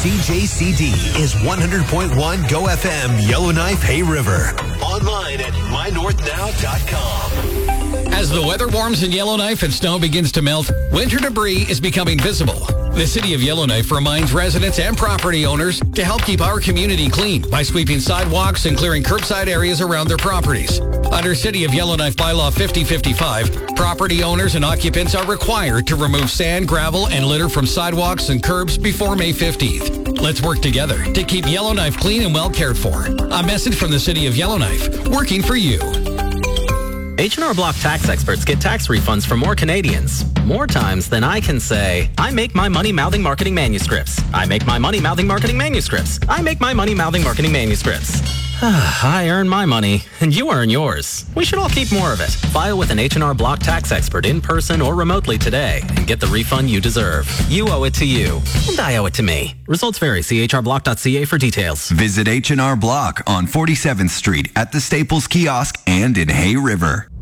CJCD is 100.1 Go FM Yellowknife Hay River. Online at mynorthnow.com. As the weather warms in Yellowknife and snow begins to melt, winter debris is becoming visible. The City of Yellowknife reminds residents and property owners to help keep our community clean by sweeping sidewalks and clearing curbside areas around their properties. Under City of Yellowknife Bylaw 5055, property owners and occupants are required to remove sand, gravel, and litter from sidewalks and curbs before May 15th. Let's work together to keep Yellowknife clean and well cared for. A message from the City of Yellowknife, working for you. H&R Block tax experts get tax refunds for more Canadians. More times than I can say, I make my money mouthing marketing manuscripts. I make my money mouthing marketing manuscripts. I make my money mouthing marketing manuscripts. I earn my money, and you earn yours. We should all keep more of it. File with an H&R Block tax expert in person or remotely today and get the refund you deserve. You owe it to you, and I owe it to me. Results vary. See hrblock.ca for details. Visit H&R Block on 47th Street at the Staples Kiosk and in Hay River.